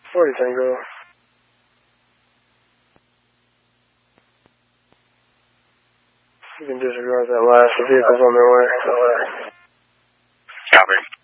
40 Tango. You can disregard that last. The vehicle's on their way. Copy.